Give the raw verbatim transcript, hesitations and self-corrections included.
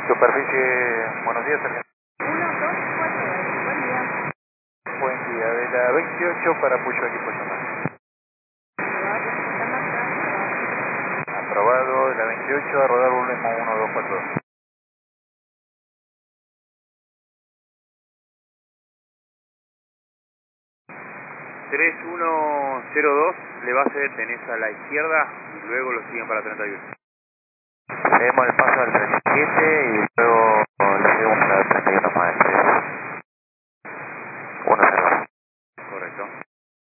Superficie, buenos días, sargento. uno dos cuatro, buen día. Buen día, de la veintiocho para Puyo, equipo Sonora. Aprobado, de la veintiocho a rodar volumen uno dos cuatro dos. tres uno cero dos, le va a hacer tenés a la izquierda y luego lo siguen para treinta y uno. Tenemos el paso al treinta y siete y luego lo seguimos para treinta y uno más.